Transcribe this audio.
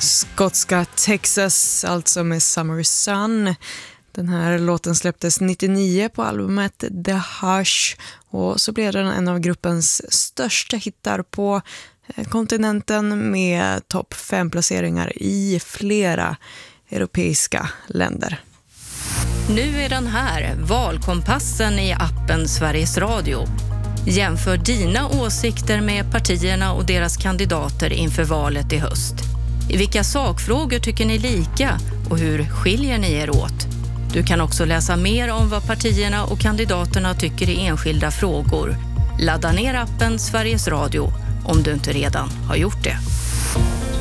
Skotska Texas, alltså med Summer Sun. Den här låten släpptes 99 på albumet The Hush och så blev den en av gruppens största hittar på kontinenten med topp 5-placeringar i flera europeiska länder. Nu är den här, valkompassen i appen Sveriges Radio. Jämför dina åsikter med partierna och deras kandidater inför valet i höst. I vilka sakfrågor tycker ni lika och hur skiljer ni er åt? Du kan också läsa mer om vad partierna och kandidaterna tycker i enskilda frågor. Ladda ner appen Sveriges Radio om du inte redan har gjort det.